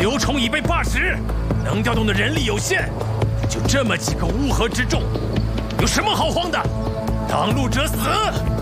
刘崇已被罢职，能调动的人力有限，就这么几个乌合之众，有什么好慌的？挡路者死！